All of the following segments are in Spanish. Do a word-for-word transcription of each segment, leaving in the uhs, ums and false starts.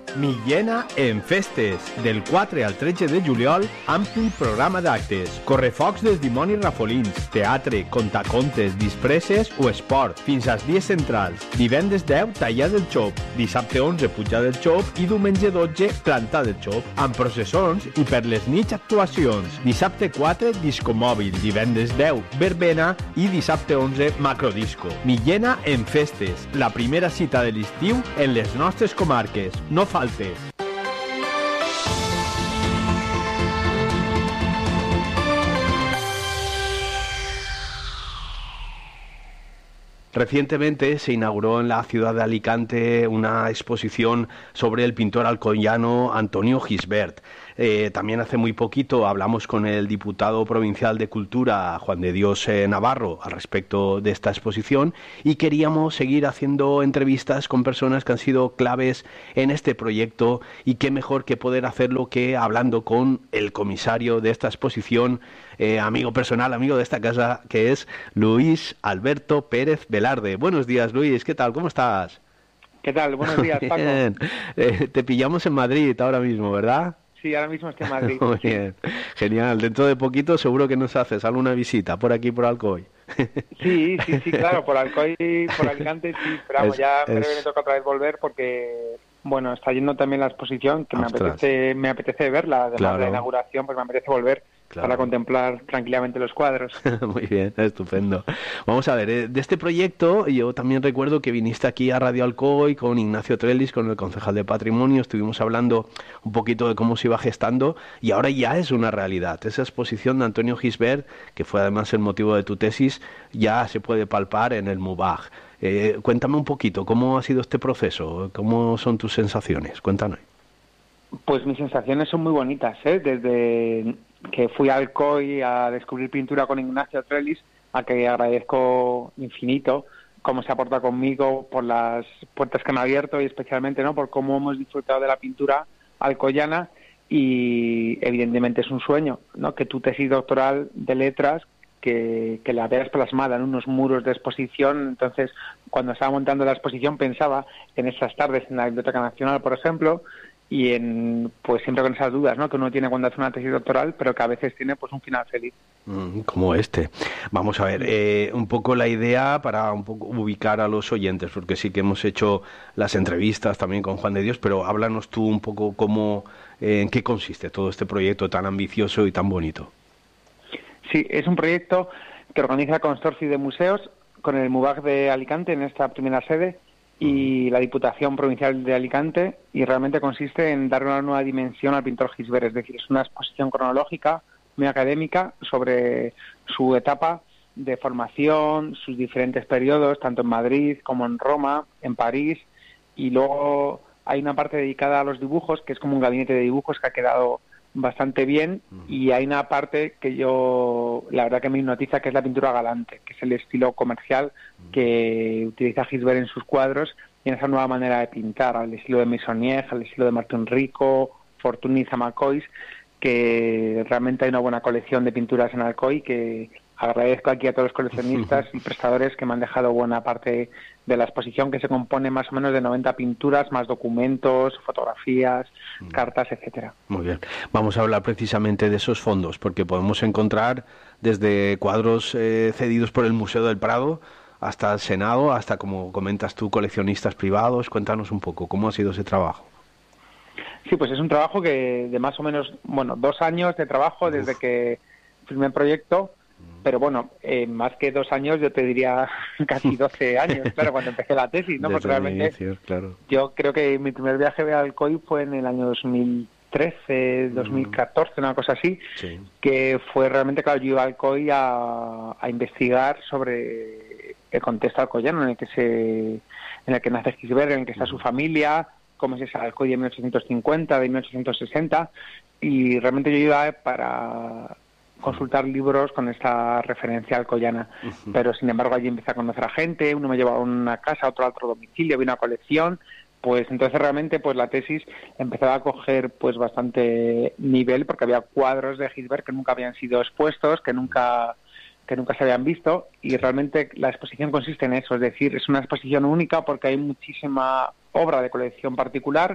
Millena en festes. Del quatre al tretze de juliol, ampli programa d'actes. Correfocs dels dimonis rafolins, teatre, contacontes, disfresses o esport, fins als dies centrals. Divendres deu, tallar del xop. Dissabte onze, pujar del xop. I diumenge dotze, plantar del xop. Amb processons i per les nits actuacions. Dissabte quatre, disco mòbil. Divendres deu, verbena. I dissabte onze, macrodisco. Millena en festes. La primera cita de l'estiu en les nostres comarques. No faltes. Recientemente se inauguró en la ciudad de Alicante una exposición sobre el pintor alcoyano Antonio Gisbert. Eh, también hace muy poquito hablamos con el diputado provincial de Cultura, Juan de Dios eh, Navarro, al respecto de esta exposición, y queríamos seguir haciendo entrevistas con personas que han sido claves en este proyecto, y qué mejor que poder hacerlo que hablando con el comisario de esta exposición, eh, amigo personal, amigo de esta casa, que es Luis Alberto Pérez Velarde. Buenos días, Luis, ¿qué tal? ¿Cómo estás? ¿Qué tal? Buenos días, Paco. Bien. Eh, te pillamos en Madrid ahora mismo, ¿verdad? Sí, ahora mismo estoy en Madrid. Muy bien, genial. Dentro de poquito seguro que nos haces alguna visita por aquí, por Alcoy. Sí, sí, sí, claro, por Alcoy, por Alicante, sí, pero vamos, es, ya en breve es... me toca otra vez volver porque, bueno, está yendo también la exposición, que me apetece, me apetece verla, además claro. de la inauguración, pues me apetece volver. Claro. Para contemplar tranquilamente los cuadros. Muy bien, estupendo. Vamos a ver, eh, de este proyecto yo también recuerdo que viniste aquí a Radio Alcoy con Ignacio Trellis, con el concejal de Patrimonio, estuvimos hablando un poquito de cómo se iba gestando y ahora ya es una realidad. Esa exposición de Antonio Gisbert, que fue además el motivo de tu tesis, ya se puede palpar en el MUBAG. Eh, cuéntame un poquito, ¿cómo ha sido este proceso? ¿Cómo son tus sensaciones? Cuéntanos. Pues mis sensaciones son muy bonitas, ¿eh? Desde que fui a Alcoy a descubrir pintura con Ignacio Trellis, a que agradezco infinito cómo se ha portado conmigo, por las puertas que me ha abierto y especialmente, ¿no?, por cómo hemos disfrutado de la pintura alcoyana. Y evidentemente es un sueño, ¿no?, que tu tesis doctoral de letras que, que la veas plasmada en unos muros de exposición. Entonces, cuando estaba montando la exposición pensaba en esas tardes en la Biblioteca Nacional, por ejemplo, y en, pues siempre con esas dudas, ¿no?, que uno tiene cuando hace una tesis doctoral, pero que a veces tiene pues un final feliz. Mm, como este. Vamos a ver, eh, un poco la idea para un poco ubicar a los oyentes, porque sí que hemos hecho las entrevistas también con Juan de Dios, pero háblanos tú un poco cómo, eh, en qué consiste todo este proyecto tan ambicioso y tan bonito. Sí, es un proyecto que organiza el Consorcio de Museos con el MUBAG de Alicante en esta primera sede, y la Diputación Provincial de Alicante, y realmente consiste en dar una nueva dimensión al pintor Gisbert, es decir, es una exposición cronológica, muy académica, sobre su etapa de formación, sus diferentes periodos, tanto en Madrid como en Roma, en París, y luego hay una parte dedicada a los dibujos, que es como un gabinete de dibujos que ha quedado bastante bien, y hay una parte que yo, la verdad que me hipnotiza, que es la pintura galante, que es el estilo comercial que utiliza Gisbert en sus cuadros, y en esa nueva manera de pintar, al estilo de Meissonier, al estilo de Martín Rico, Fortuny y Zamacois, que realmente hay una buena colección de pinturas en Alcoy, que agradezco aquí a todos los coleccionistas y prestadores que me han dejado buena parte de la exposición, que se compone más o menos de noventa pinturas, más documentos, fotografías, mm. cartas, etcétera. Muy bien. Vamos a hablar precisamente de esos fondos, porque podemos encontrar desde cuadros eh, cedidos por el Museo del Prado hasta el Senado, hasta, como comentas tú, coleccionistas privados. Cuéntanos un poco, ¿cómo ha sido ese trabajo? Sí, pues es un trabajo que de más o menos, bueno, dos años de trabajo Uf. desde que firmé el proyecto. Pero bueno, eh, más que dos años, yo te diría casi doce años, claro, cuando empecé la tesis, ¿no? Desde Porque realmente inicio, claro. Yo creo que mi primer viaje a Alcoy fue en el año dos mil trece, dos mil catorce, mm. una cosa así, sí. que fue realmente, claro, yo iba a Alcoy a, a investigar sobre el contexto alcoyano en el que se, en el que nace Gisbert, en el que está mm. su familia, cómo es esa Alcoy de mil ochocientos cincuenta, de mil ochocientos sesenta, y realmente yo iba para consultar libros con esta referencia alcoyana, uh-huh. pero sin embargo allí empecé a conocer a gente, uno me llevaba a una casa, otro a otro domicilio, vi una colección, pues entonces realmente pues la tesis empezaba a coger pues bastante nivel, porque había cuadros de Gisbert que nunca habían sido expuestos, que nunca que nunca se habían visto, y realmente la exposición consiste en eso, es decir, es una exposición única porque hay muchísima obra de colección particular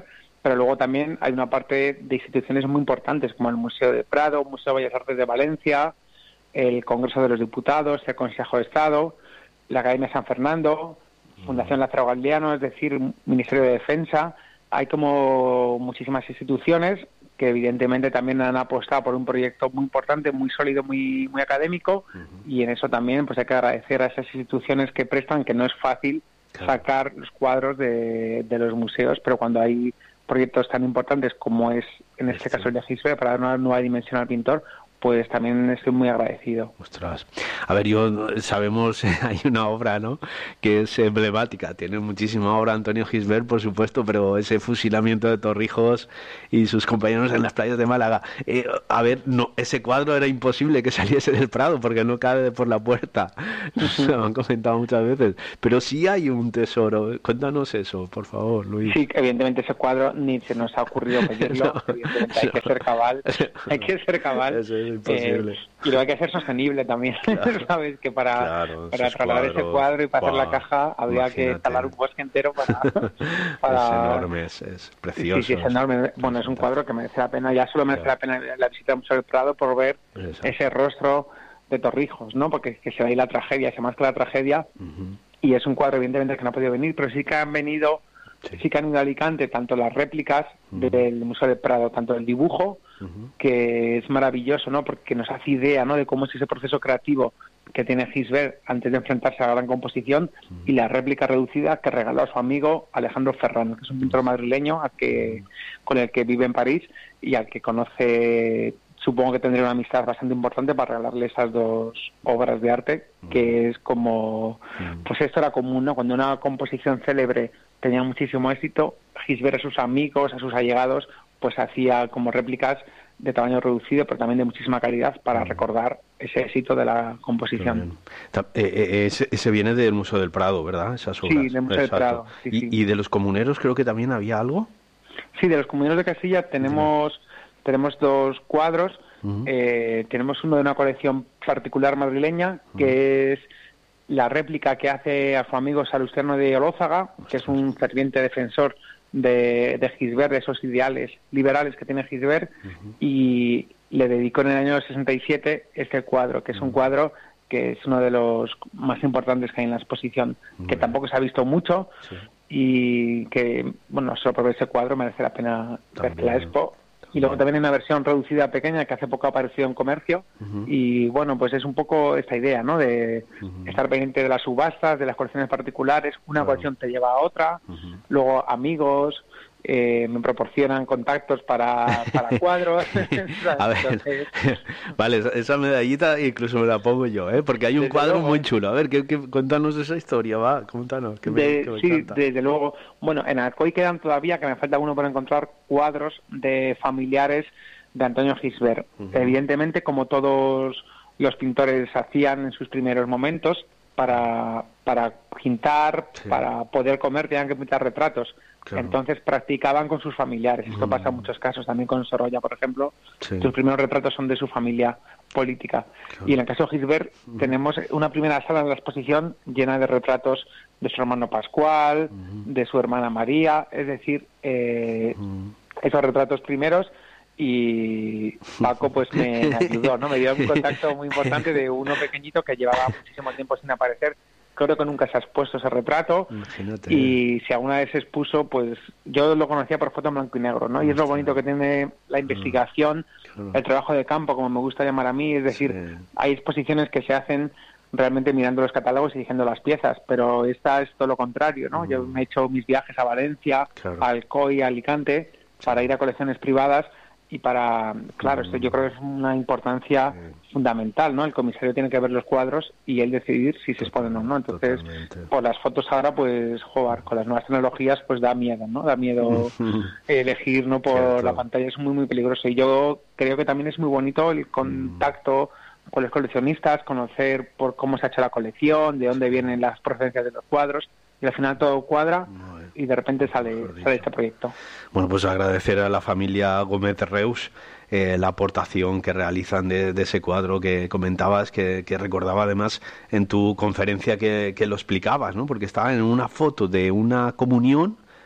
pero luego también hay una parte de instituciones muy importantes, como el Museo de Prado, el Museo de Bellas Artes de Valencia, el Congreso de los Diputados, el Consejo de Estado, la Academia San Fernando, Fundación Lázaro Galdiano, es decir, Ministerio de Defensa. Hay como muchísimas instituciones que evidentemente también han apostado por un proyecto muy importante, muy sólido, muy muy académico, uh-huh. y en eso también pues hay que agradecer a esas instituciones que prestan, que no es fácil claro. sacar los cuadros de, de los museos, pero cuando hay proyectos tan importantes como es en este sí. caso el de Gisbert, para dar una nueva dimensión al pintor, pues también estoy muy agradecido. Ostras. A ver, yo sabemos, hay una obra, ¿no?, que es emblemática, tiene muchísima obra Antonio Gisbert, por supuesto, pero ese fusilamiento de Torrijos y sus compañeros en las playas de Málaga. Eh, a ver, no, ese cuadro era imposible que saliese del Prado porque no cabe por la puerta. Lo han comentado muchas veces. Pero sí hay un tesoro. Cuéntanos eso, por favor, Luis. Sí, evidentemente ese cuadro ni se nos ha ocurrido pedirlo. no, evidentemente hay no. que ser cabal. Hay que ser cabal. Eso es imposible. Eh, y luego hay que ser sostenible también, claro. ¿sabes? Que para, claro, para trasladar ese cuadro y para wow, hacer la caja habría imagínate. que talar un bosque entero para... para... Es enorme, es, es precioso. Sí, sí, es enorme. Bueno, es un cuadro que merece la pena, ya solo merece claro. la pena la visita al Museo del Prado por ver Eso. ese rostro de Torrijos, ¿no? Porque que se ve ahí la tragedia, se más que la tragedia, uh-huh. y es un cuadro evidentemente que no ha podido venir, pero sí que han venido... Sí. sí que han ido a Alicante tanto las réplicas uh-huh. del Museo del Prado, tanto el dibujo, uh-huh. que es maravilloso, ¿no? Porque nos hace idea, ¿no?, de cómo es ese proceso creativo que tiene Gisbert antes de enfrentarse a la gran composición, uh-huh. y la réplica reducida que regaló a su amigo Alejandro Ferrán, que es un pintor madrileño al que, uh-huh. con el que vive en París y al que conoce. Supongo que tendría una amistad bastante importante para regalarle esas dos obras de arte, uh-huh. que es como, uh-huh. pues esto era común, ¿no? Cuando una composición célebre tenía muchísimo éxito, Gisbert a sus amigos, a sus allegados, pues hacía como réplicas de tamaño reducido, pero también de muchísima calidad para uh-huh. recordar ese éxito de la composición. Eh, eh, ese, ese viene del Museo del Prado, ¿verdad? Esas obras. Sí, del Museo Exacto. del Prado. Sí, ¿Y, sí. ¿Y de los comuneros creo que también había algo? Sí, de los comuneros de Castilla tenemos... Sí. Tenemos dos cuadros, uh-huh. eh, tenemos uno de una colección particular madrileña, uh-huh. que es la réplica que hace a su amigo Salustiano de Olózaga, que es un ferviente defensor de, de Gisbert, de esos ideales liberales que tiene Gisbert, uh-huh. y le dedicó en el año sesenta y siete este cuadro, que es uh-huh. un cuadro que es uno de los más importantes que hay en la exposición, uh-huh. que tampoco se ha visto mucho, sí. y que, bueno, solo por ver ese cuadro merece la pena ver la expo. Y luego también hay una versión reducida pequeña que hace poco ha aparecido en comercio. Uh-huh. Y bueno, pues es un poco esta idea, ¿no? De uh-huh. estar pendiente de las subastas, de las colecciones particulares. Una claro. colección te lleva a otra. Uh-huh. Luego amigos eh, me proporcionan contactos para, para cuadros. A ver, Entonces... vale, esa medallita incluso me la pongo yo, ¿eh? Porque hay un desde cuadro luego, muy chulo. A ver, ¿qué, qué, cuéntanos esa historia, va, cuéntanos. Que me, de, que me sí, encanta. Desde luego. Bueno, en Alcoy quedan todavía, que me falta uno por encontrar, cuadros de familiares de Antonio Gisbert. Uh-huh. Evidentemente, como todos los pintores hacían en sus primeros momentos, para, para pintar, sí. para poder comer, tenían que pintar retratos. Claro. Entonces practicaban con sus familiares. Esto mm. pasa en muchos casos, también con Sorolla, por ejemplo. Sí. Sus primeros retratos son de su familia política. Claro. Y en el caso de Gisbert mm. tenemos una primera sala de la exposición llena de retratos de su hermano Pascual, mm. de su hermana María, es decir, eh, mm. esos retratos primeros. Y Paco pues me, me ayudó, ¿no? Me dio un contacto muy importante de uno pequeñito que llevaba muchísimo tiempo sin aparecer. Creo que nunca se ha expuesto ese retrato. Imagínate. Y si alguna vez se expuso, pues yo lo conocía por foto en blanco y negro, ¿no? Y es lo bonito que tiene la investigación, claro. el trabajo de campo, como me gusta llamar a mí, es decir, sí. hay exposiciones que se hacen realmente mirando los catálogos y diciendo las piezas, pero esta es todo lo contrario, ¿no? Mm. Yo me he hecho mis viajes a Valencia, claro. a Alcoy, a Alicante, sí. para ir a colecciones privadas. Y para, claro, esto yo creo que es una importancia sí. fundamental, ¿no? El comisario tiene que ver los cuadros y él decidir si se exponen o no. Entonces, totalmente. Por las fotos ahora, pues, jugar con las nuevas tecnologías, pues da miedo, ¿no? Da miedo elegir, ¿no? Por Cierto. La pantalla es muy, muy peligroso. Y yo creo que también es muy bonito el contacto mm. con los coleccionistas, conocer por cómo se ha hecho la colección, de dónde vienen las procedencias de los cuadros. Y al final todo cuadra y de repente sale, sale este proyecto. Bueno, pues agradecer a la familia Gómez Reus eh, la aportación que realizan de, de ese cuadro que comentabas, que, que recordaba además en tu conferencia que, que lo explicabas, ¿no? Porque estaba en una foto de una comunión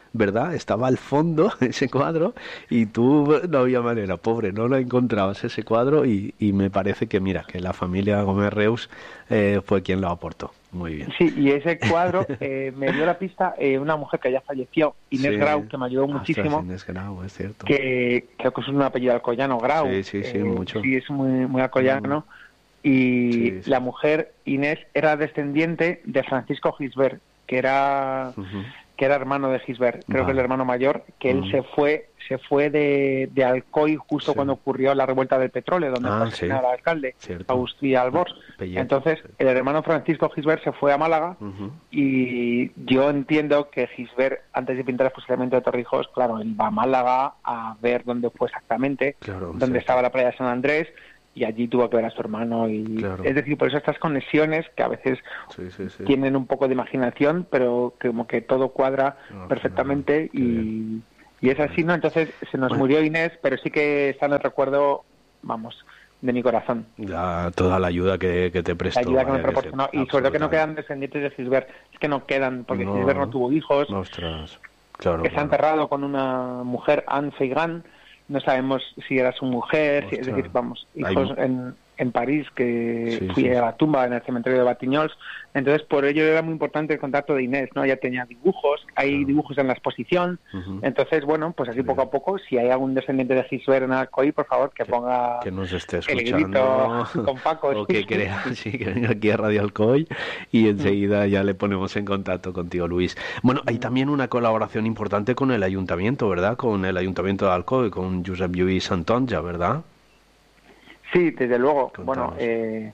¿verdad? Estaba al fondo ese cuadro y tú no había manera, pobre, no lo encontrabas ese cuadro y, y me parece que, mira, que la familia Gómez Reus eh, fue quien lo aportó. Muy bien. Sí, y ese cuadro eh, me dio la pista eh, una mujer que ya falleció, Inés Sí. Grau, que me ayudó muchísimo. Ostras, Inés Grau, es cierto. Que creo que es un apellido alcoyano, Grau. Sí, sí, sí, eh, mucho. Sí, es muy, muy alcoyano. Mm. Y Sí, sí. la mujer, Inés, era descendiente de Francisco Gisbert, que era... Uh-huh. que era hermano de Gisbert, creo Vale. que el hermano mayor, que Mm. él se fue se fue de, de Alcoy justo Sí. cuando ocurrió la revuelta del petróleo, donde Ah, fue asesinado sí. el alcalde, Cierto. Agustí Albors. Pelleto, Entonces, sí. el hermano Francisco Gisbert se fue a Málaga Uh-huh. y yo entiendo que Gisbert, antes de pintar el fusilamiento de Torrijos, claro, él va a Málaga a ver dónde fue exactamente, Claro, dónde cierto. estaba la playa de San Andrés, y allí tuvo que ver a su hermano. Y Claro. es decir, por eso estas conexiones que a veces Sí, sí, sí. tienen un poco de imaginación, pero como que todo cuadra Ah, perfectamente. qué y, y es así, ¿no? Entonces se nos Bueno. murió Inés, pero sí que está en el recuerdo, vamos, de mi corazón. Ya, toda la ayuda que, que te prestó. La ayuda que me vaya, que proporcionó. sí, Y sobre todo que no absolutamente. quedan descendientes de Gisbert. Es que no quedan, porque No. Gisbert no tuvo hijos. Ostras, claro. Está claro. enterrado con una mujer, Anne Feigan. No sabemos si era su mujer, si- es Ostras. decir, vamos, Hay hijos mu- en, en París, que Sí, fui sí, a la tumba en el cementerio de Batignolles. Entonces, por ello era muy importante el contacto de Inés, ¿no? Ella tenía dibujos, hay Claro. dibujos en la exposición. Ujú. Entonces, bueno, pues aquí Qué poco a bien. poco, si hay algún descendiente de Gisbert en Alcoy, por favor, que, Que- ponga que nos esté el escuchando grito con Paco. o sí. que crea sí, que venga aquí a Radio Alcoy y enseguida ya le ponemos en contacto contigo, Luis. Bueno, hay también una colaboración importante con el ayuntamiento, ¿verdad? Con el ayuntamiento de Alcoy, con Josep Lluís Santonja, ¿verdad? Sí, desde luego. Contanos. Bueno, eh,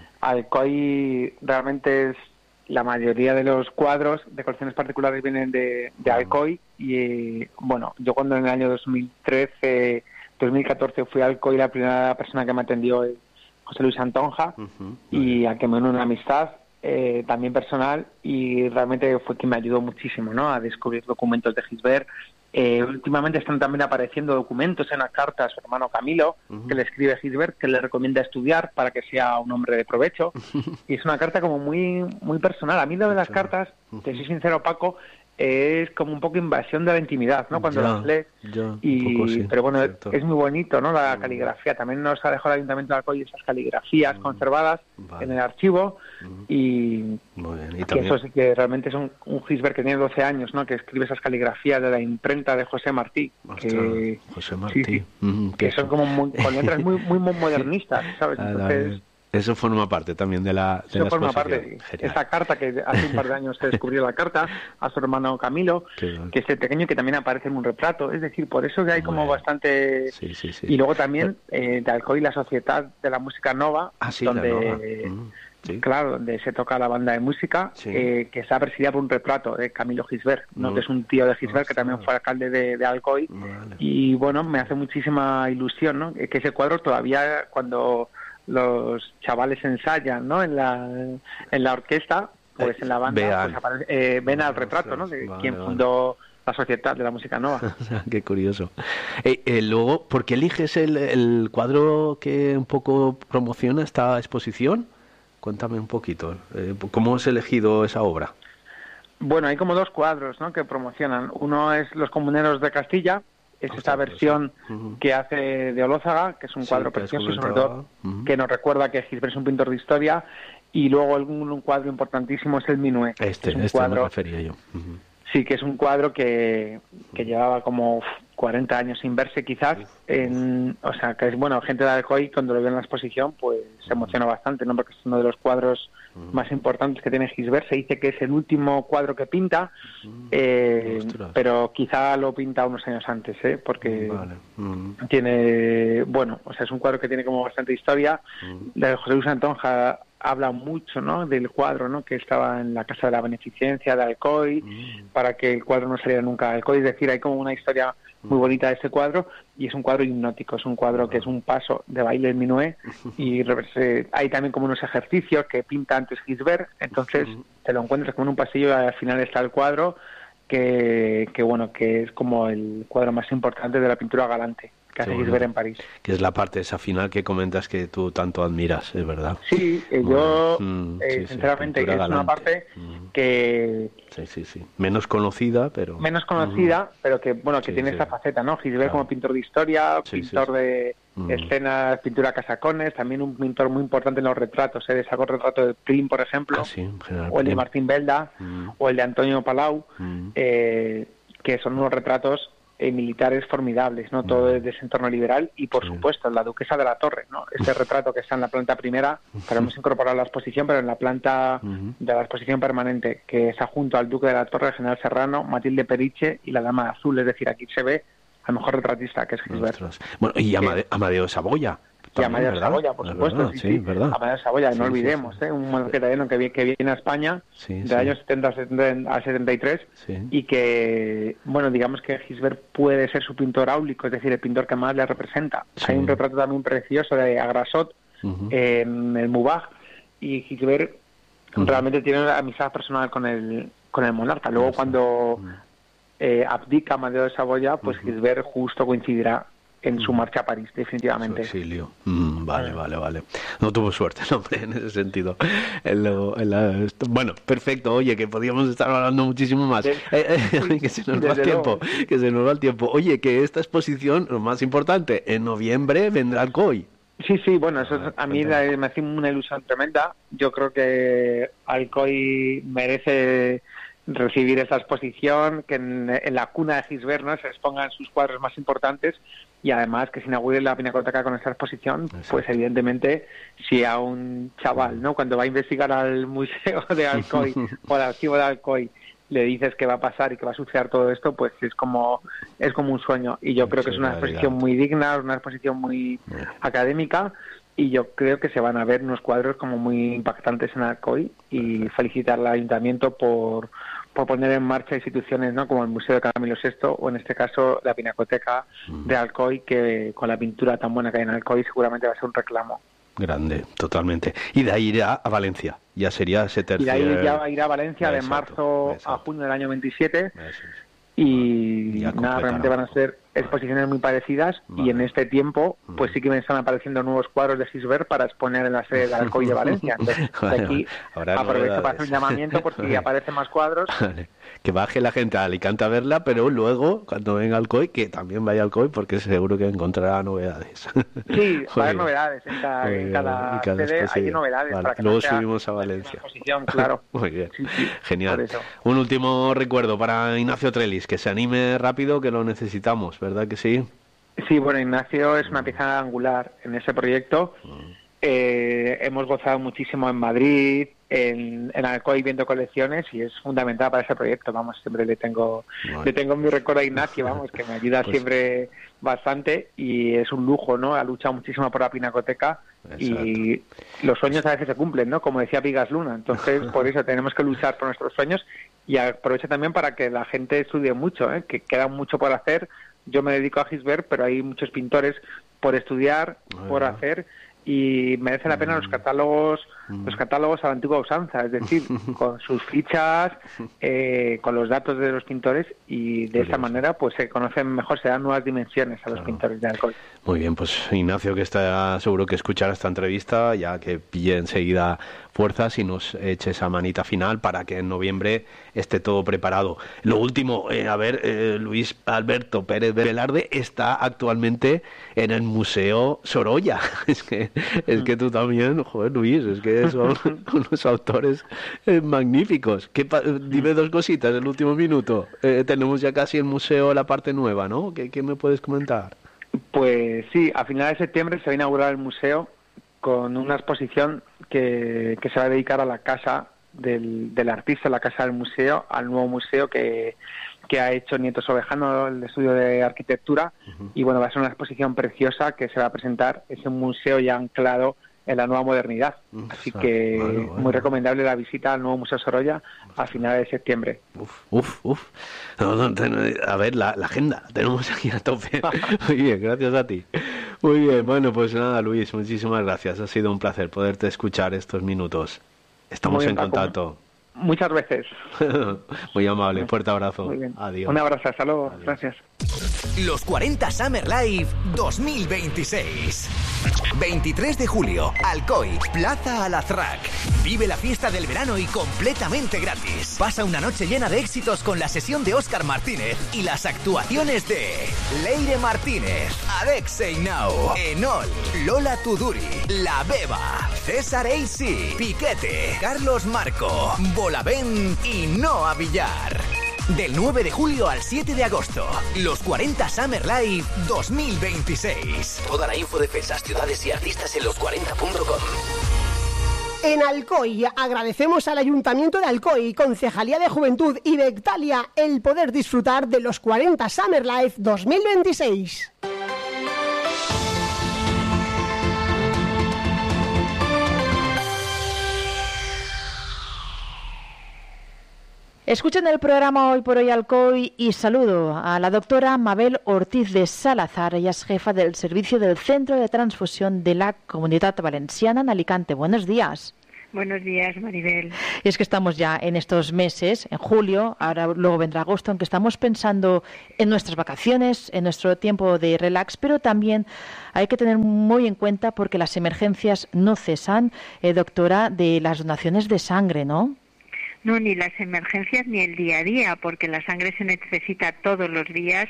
Alcoy realmente es la mayoría de los cuadros de colecciones particulares vienen de, de Mm. Alcoy y eh, bueno, yo cuando en el año dos mil trece, dos mil catorce fui a Alcoy, la primera persona que me atendió es José Luis Santonja Ujú. y a que me une una amistad eh, también personal y realmente fue quien me ayudó muchísimo, ¿no? A descubrir documentos de Gisbert. Eh, últimamente están también apareciendo documentos en las cartas a su hermano Camilo, Ujú. que le escribe Gisbert, que le recomienda estudiar para que sea un hombre de provecho. Y es una carta como muy muy personal. A mí lo de las Claro. cartas, te soy sincero, Paco, es como un poco invasión de la intimidad, ¿no? Cuando Ya, las lees. ya, un Y, poco sí, pero bueno, cierto. es muy bonito, ¿no? La Mm. caligrafía. También nos ha dejado el Ayuntamiento de Alcoy esas caligrafías Mm. conservadas Vale. en el archivo. Mm. Y Muy bien. Y que también eso sí que realmente es un, un Gisbert que tiene doce años, ¿no? Que escribe esas caligrafías de la imprenta de José Martí. Ostras, Que, José Martí. sí, sí, Mm, que que son eso- como muy, con letras muy, muy modernistas, ¿sabes? Ah, Entonces, eso forma parte también de la, de eso la forma exposición. parte. Genial. Esa carta que hace un par de años se descubrió la carta a su hermano Camilo, Qué bien. que es el pequeño que también aparece en un retrato. Es decir, por eso que hay como Bueno. bastante... Sí, sí, sí. Y luego también eh, de Alcoy la Sociedad de la Música Nova, Ah, sí, la donde... Nova. Mm, sí. Claro, donde se toca la banda de música, Sí. eh, que está presidida por un retrato de Camilo Gisbert, ¿no? Mm. Que es un tío de Gisbert que también Ostras. fue alcalde de, de Alcoy. Vale. Y bueno, me hace muchísima ilusión, ¿no? Que ese cuadro todavía cuando los chavales ensayan, ¿no? En la, en la orquesta, pues Eh, en la banda, vean. pues aparece- eh, ven al Ostras, retrato, ¿no? De vale, quien vale. fundó la Sociedad de la Música Nova. Qué curioso. Eh, eh, luego, ¿por qué eliges el, el cuadro que un poco promociona esta exposición? Cuéntame un poquito. Eh, ¿Cómo has elegido esa obra? Bueno, hay como dos cuadros, ¿no? Que promocionan. Uno es Los Comuneros de Castilla, es Ostras, esta pues versión sí. Ujú. que hace de Olózaga, que es un Sí, cuadro que has precioso, sobre comentado. todo, Ujú. que nos recuerda que Gisbert es un pintor de historia. Y luego un, un cuadro importantísimo es el Minué. que Este, es un este me cuadro, refería yo. Ujú. sí, que es un cuadro que, que llevaba como uf, cuarenta años sin verse quizás. Uf, En, o sea, que es bueno, gente de Alcoy cuando lo ve en la exposición pues se emociona bastante, ¿no? Porque es uno de los cuadros Ujú. más importantes que tiene Gisbert. Se dice que es el último cuadro que pinta, eh, Ostras. pero quizá lo pinta unos años antes, ¿eh? Porque Vale. Ujú. tiene, bueno, o sea, es un cuadro que tiene como bastante historia. Ujú. De José Luis Santonja habla mucho, ¿no? Del cuadro, ¿no? Que estaba en la Casa de la Beneficencia de Alcoy, Mm. para que el cuadro no saliera nunca a Alcoy. Es decir, hay como una historia muy bonita de este cuadro y es un cuadro hipnótico, es un cuadro que es un paso de baile en minué y reverse- hay también como unos ejercicios que pinta antes Gisbert, entonces te lo encuentras como en un pasillo y al final está el cuadro que, que bueno, que es como el cuadro más importante de la pintura galante. que hace Gisbert en París. Que es la parte de esa final que comentas que tú tanto admiras, es verdad. Sí, eh, yo mm, eh, sí, sinceramente sí, que es galante. una parte mm. que... Sí, sí, sí. Menos conocida, pero... Menos conocida, mm. pero que bueno que sí, tiene sí. esta faceta, ¿no? Gisbert Claro. como pintor de historia, sí, pintor sí, sí. de mm. escenas, pintura a casacones, también un pintor muy importante en los retratos, ¿eh? Sacó el retrato de Klimt, por ejemplo, Ah, sí, General o el de Prim. Martín Belda, mm. o el de Antonio Palau, Mm. eh, que son unos retratos eh, militares formidables, ¿no? Todo Mm. desde ese entorno liberal y, por Sí. supuesto, la Duquesa de la Torre, ¿no? Este retrato que está en la planta primera, que lo hemos incorporado a la exposición, pero en la planta Mm. de la exposición permanente, que está junto al Duque de la Torre, el General Serrano, Matilde Periche y la Dama de Azul, es decir, aquí se ve al mejor retratista, que es Gisbert. Ostras. Bueno, y Amade- Amadeo de Saboya. Y Amadeo de Saboya, por Es supuesto, verdad, sí, sí, sí. verdad. Amadeo de Saboya, no Sí, sí, olvidemos, sí. ¿eh? Un italiano que, vi- que viene a España Sí, de sí. años setenta a setenta a setenta y tres Sí. y que, bueno, digamos que Gisbert puede ser su pintor áulico, es decir, el pintor que más le representa. Sí. Hay un retrato también precioso de Agrasot Ujú. en el Mubaj y Gisbert Ujú. realmente tiene una amistad personal con el, con el monarca. Luego, Eso. cuando Mm. eh, abdica Amadeo de Saboya, pues Ujú. Gisbert justo coincidirá en su Ujú. marcha a París, Su definitivamente. exilio. Mm, vale, Ah. vale, vale. No tuvo suerte, no, hombre, en ese sentido. En lo- en la- esto- bueno, perfecto. Oye, que podríamos estar hablando muchísimo más. De- Eh, eh, que se nos va el Desde tiempo. luego. Que se nos va el tiempo. Oye, que esta exposición, lo más importante, en noviembre vendrá Alcoy. Sí, sí, bueno, eso Ah, es- a mí cuéntame. la- me hace una ilusión tremenda. Yo creo que Alcoy merece recibir esta exposición, que en, en la cuna de Gisbert, ¿no?, se expongan sus cuadros más importantes y además que se inaugure la Pinacoteca con esta exposición. Exacto. Pues evidentemente, si a un chaval, ¿no?, cuando va a investigar al museo de Alcoy o al archivo de Alcoy, le dices que va a pasar y que va a suceder todo esto, pues es como es como un sueño. Y yo creo que es una Realidad. exposición muy digna, una exposición muy Bueno. académica, y yo creo que se van a ver unos cuadros como muy impactantes en Alcoy, y felicitar al ayuntamiento por, por poner en marcha instituciones, ¿no?, como el Museo de Camilo sexto o en este caso la Pinacoteca Mm. de Alcoy, que con la pintura tan buena que hay en Alcoy seguramente va a ser un reclamo. Grande, totalmente. Y de ahí irá a Valencia. Ya sería ese Y tercer... de ahí ya va a ir a Valencia de Exacto, marzo a exacto. junio del año veintisiete. Eso es. Y Ya nada, completará. realmente van a ser exposiciones muy parecidas. Vale. Y en este tiempo pues Ujú. sí que me están apareciendo nuevos cuadros de Gisbert para exponer en la sede de Alcoy de Valencia. Entonces, Vale, de aquí habrá aprovecho novedades. para hacer un llamamiento por si Vale. aparecen más cuadros. Vale. Que baje la gente a Alicante a verla, pero luego, cuando venga Alcoy, que también vaya a Alcoy, porque seguro que encontrará novedades. Sí, va a haber Muy bien. novedades en cada, Muy en bien, cada en cada sede hay exposición. novedades. Vale, Para que luego no sea subimos a una Valencia. exposición, claro. Muy bien, Sí, sí, genial. por eso. Un último recuerdo para Ignacio Trellis, que se anime rápido, que lo necesitamos, ¿verdad que sí? Sí, bueno, Ignacio es una pieza angular en ese proyecto. Eh, hemos gozado muchísimo en Madrid, en, en Alcoy viendo colecciones, y es fundamental para ese proyecto. Vamos, siempre le tengo Bueno. le tengo mi recuerdo a Ignacio, vamos, que me ayuda Pues- siempre bastante, y es un lujo, ¿no? Ha luchado muchísimo por la Pinacoteca y los sueños a veces se cumplen, ¿no? Como decía Vigas Luna. Entonces, por eso tenemos que luchar por nuestros sueños, y aprovecho también para que la gente estudie mucho, ¿eh? Que queda mucho por hacer. Yo me dedico a Gisbert, pero hay muchos pintores por estudiar, Ah, por ¿verdad? hacer, y merece la pena los catálogos los catálogos a la antigua usanza, es decir, con sus fichas, eh, con los datos de los pintores, y de esta Curioso. manera pues se conocen mejor, se dan nuevas dimensiones a los Claro. pintores de Alcoy. Muy bien, pues Ignacio, que está seguro que escuchará esta entrevista, ya que pille enseguida fuerzas y nos eche esa manita final para que en noviembre esté todo preparado. Lo último, eh, a ver, eh, Luis Alberto Pérez Velarde está actualmente en el Museo Sorolla. Es que, es que tú también, joder, Luis, es que son unos autores eh, magníficos. ¿Qué pa- dime dos cositas, el último minuto. Eh, tenemos ya casi el museo, la parte nueva, ¿no? ¿Qué, qué me puedes comentar? Pues sí, a finales de septiembre se va a inaugurar el museo con una exposición que, que se va a dedicar a la casa del, del artista, la casa del museo, al nuevo museo que, que ha hecho Nieto Sobejano, el estudio de arquitectura. Uh-huh. Y bueno, va a ser una exposición preciosa que se va a presentar, es un museo ya anclado en la nueva modernidad. Así que bueno, bueno. muy recomendable la visita al nuevo Museo Sorolla a finales de septiembre. Uf, uf, uf. No, no, ten, a ver, la, la agenda, la tenemos aquí a tope. Muy bien, gracias a ti. Muy bien, bueno, pues nada, Luis, muchísimas gracias. Ha sido un placer poderte escuchar estos minutos. Estamos bien, en Paco. contacto. Muchas veces. Muy amable, fuerte abrazo. Muy bien. Adiós. Un abrazo, hasta luego. Adiós. Gracias. Los cuarenta Summer Live dos mil veintiséis. veintitrés de julio, Alcoy, Plaza Alazraq. Vive la fiesta del verano y completamente gratis. Pasa una noche llena de éxitos con la sesión de Óscar Martínez y las actuaciones de Leire Martínez, Alexei Nau, Enol, Lola Tuduri, La Beba, César A C, Piquete, Carlos Marco, Bolavén y Noa Villar. Del nueve de julio al siete de agosto, los cuarenta Summer Live dos mil veintiséis. Toda la info de fechas, ciudades y artistas en los cuarenta punto com. En Alcoy agradecemos al Ayuntamiento de Alcoy, Concejalía de Juventud y Bectalia el poder disfrutar de los cuarenta Summer Live dos mil veintiséis. Escuchen el programa Hoy por Hoy Alcoy y saludo a la doctora Mabel Ortiz de Salazar. Ella es jefa del servicio del Centro de Transfusión de la Comunidad Valenciana en Alicante. Buenos días. Buenos días, Maribel. Y es que estamos ya en estos meses, en julio, ahora luego vendrá agosto, en que estamos pensando en nuestras vacaciones, en nuestro tiempo de relax, pero también hay que tener muy en cuenta porque las emergencias no cesan, eh, doctora, de las donaciones de sangre, ¿no? No, ni las emergencias ni el día a día, porque la sangre se necesita todos los días,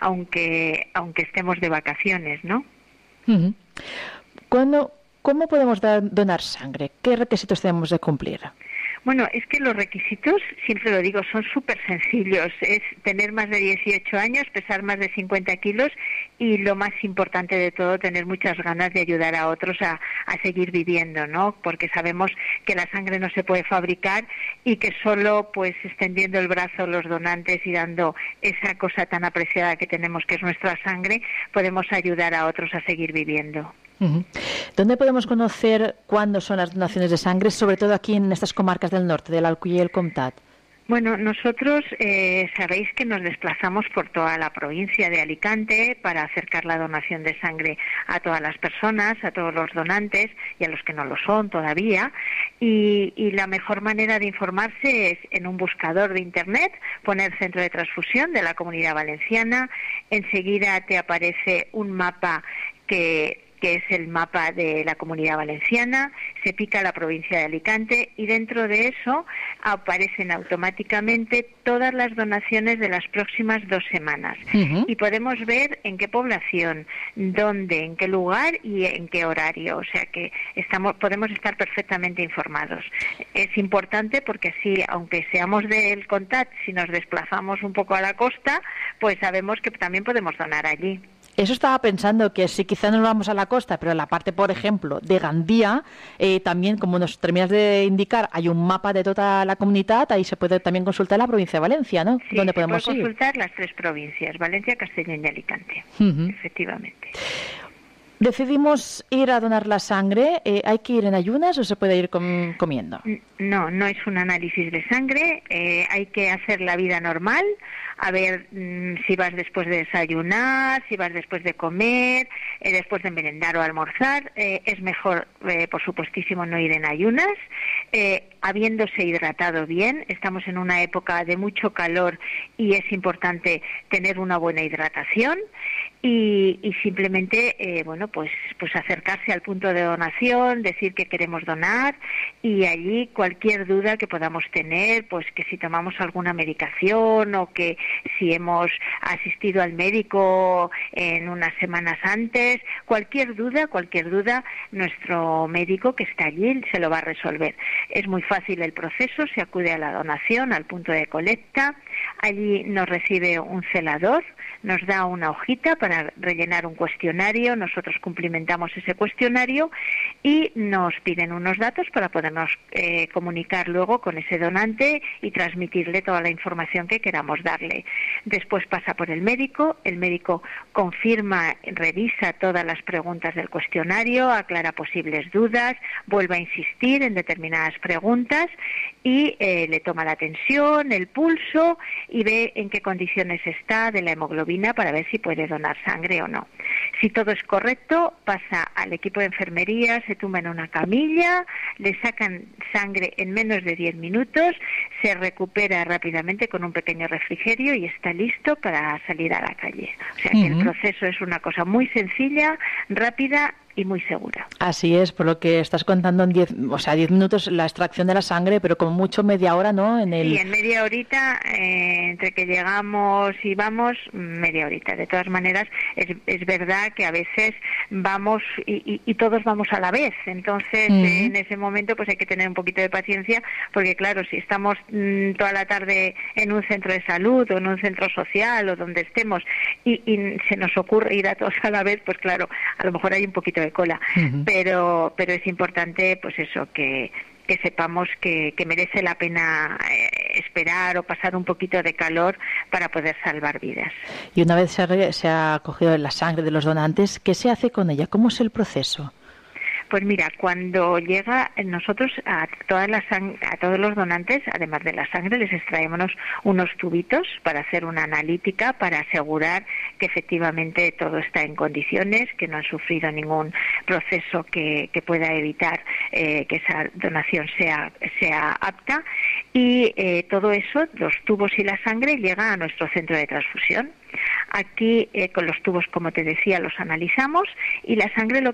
aunque aunque estemos de vacaciones, ¿no? Uh-huh. ¿Cuándo, ¿Cómo podemos dar, donar sangre? ¿Qué requisitos tenemos de cumplir? Bueno, es que los requisitos, siempre lo digo, son súper sencillos. Es tener más de dieciocho años, pesar más de cincuenta kilos y lo más importante de todo, tener muchas ganas de ayudar a otros a, a seguir viviendo, ¿no? Porque sabemos que la sangre no se puede fabricar y que solo pues extendiendo el brazo los donantes y dando esa cosa tan apreciada que tenemos que es nuestra sangre, podemos ayudar a otros a seguir viviendo. Uh-huh. ¿Dónde podemos conocer cuándo son las donaciones de sangre, sobre todo aquí en estas comarcas del norte, del Alcuí y el Comtat? Bueno, nosotros eh, sabéis que nos desplazamos por toda la provincia de Alicante para acercar la donación de sangre a todas las personas, a todos los donantes y a los que no lo son todavía. Y, y la mejor manera de informarse es en un buscador de Internet, poner Centro de Transfusión de la Comunidad Valenciana. Enseguida te aparece un mapa que... que es el mapa de la Comunidad Valenciana, se pica la provincia de Alicante y dentro de eso aparecen automáticamente todas las donaciones de las próximas dos semanas. Uh-huh. Y podemos ver en qué población, dónde, en qué lugar y en qué horario. O sea que estamos, podemos estar perfectamente informados. Es importante porque así, aunque seamos del Comtat, si nos desplazamos un poco a la costa, pues sabemos que también podemos donar allí. Eso estaba pensando, que si quizá nos vamos a la costa, pero en la parte, por ejemplo, de Gandía, eh, también, como nos terminas de indicar, hay un mapa de toda la comunidad, ahí se puede también consultar la provincia de Valencia, ¿no? Sí, ¿Dónde se podemos puede ir? consultar las tres provincias, Valencia, Castellón y Alicante, uh-huh. Efectivamente. Decidimos ir a donar la sangre, eh, ¿hay que ir en ayunas o se puede ir com- comiendo? No, no es un análisis de sangre, eh, hay que hacer la vida normal, a ver mmm, si vas después de desayunar, si vas después de comer, eh, después de merendar o almorzar, eh, es mejor, eh, por supuestísimo, no ir en ayunas, eh, habiéndose hidratado bien, estamos en una época de mucho calor y es importante tener una buena hidratación. Y, y simplemente, eh, bueno, pues, pues acercarse al punto de donación, decir que queremos donar y allí cualquier duda que podamos tener, pues que si tomamos alguna medicación o que si hemos asistido al médico en unas semanas antes, cualquier duda, cualquier duda, nuestro médico que está allí se lo va a resolver. Es muy fácil el proceso, se acude a la donación, al punto de colecta, allí nos recibe un celador, nos da una hojita para rellenar un cuestionario, nosotros cumplimentamos ese cuestionario y nos piden unos datos para podernos eh, comunicar luego con ese donante y transmitirle toda la información que queramos darle. Después pasa por el médico, el médico confirma, revisa todas las preguntas del cuestionario, aclara posibles dudas, vuelve a insistir en determinadas preguntas y eh, le toma la tensión, el pulso y ve en qué condiciones está de la hemoglobina para ver si puede donar sangre o no. Si todo es correcto, pasa al equipo de enfermería, se tumba en una camilla, le sacan sangre en menos de diez minutos, se recupera rápidamente con un pequeño refrigerio y está listo para salir a la calle. O sea que uh-huh. el proceso es una cosa muy sencilla, rápida y muy segura. Así es, por lo que estás contando en diez, o sea, diez minutos la extracción de la sangre, pero como mucho media hora, ¿no? En el... Sí, en media horita, eh, entre que llegamos y vamos, media horita. De todas maneras, es, es verdad que a veces vamos y, y, y todos vamos a la vez, entonces mm. eh, en ese momento pues hay que tener un poquito de paciencia, porque claro, si estamos mmm, toda la tarde en un centro de salud o en un centro social o donde estemos y, y se nos ocurre ir a todos a la vez, pues claro, a lo mejor hay un poquito de cola, uh-huh. pero pero es importante pues eso, que que sepamos que, que merece la pena eh, esperar o pasar un poquito de calor para poder salvar vidas. Y una vez se ha, se ha cogido la sangre de los donantes, ¿qué se hace con ella? ¿Cómo es el proceso? Pues mira, cuando llega, nosotros a todas las a todos los donantes, además de la sangre, les extraemos unos tubitos para hacer una analítica, para asegurar que efectivamente todo está en condiciones, que no han sufrido ningún proceso que, que pueda evitar eh, que esa donación sea, sea apta. Y eh, todo eso, los tubos y la sangre, llega a nuestro centro de transfusión. Aquí, eh, con los tubos, como te decía, los analizamos y la sangre lo